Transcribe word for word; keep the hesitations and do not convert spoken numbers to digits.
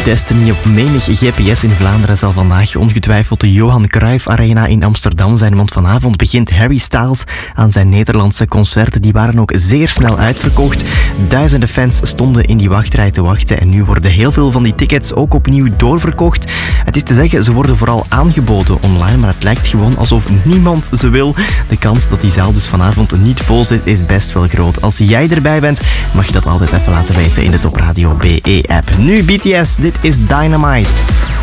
Destiny op menig G P S in Vlaanderen zal vandaag ongetwijfeld de Johan Cruijff Arena in Amsterdam zijn, want vanavond begint Harry Styles aan zijn Nederlandse concerten. Die waren ook zeer snel uitverkocht. Duizenden fans stonden in die wachtrij te wachten en nu worden heel veel van die tickets ook opnieuw doorverkocht. Het is te zeggen, ze worden vooral aangeboden online, maar het lijkt gewoon alsof niemand ze wil. De kans dat die zaal dus vanavond niet vol zit is best wel groot. Als jij erbij bent, mag je dat altijd even laten weten in de Top Radio B E app. Nu B T S, dit is Dynamite.